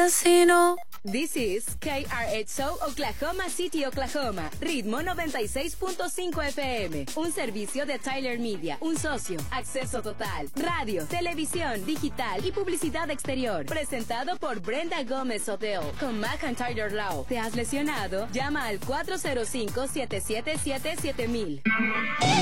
casino. This is KRHO Oklahoma City, Oklahoma. Ritmo 96.5 FM. Un servicio de Tyler Media. Un socio. Acceso total. Radio, televisión, digital y publicidad exterior. Presentado por Brenda Gómez Hotel. Con McIntyre Law. ¿Te has lesionado? Llama al 405-777-7000.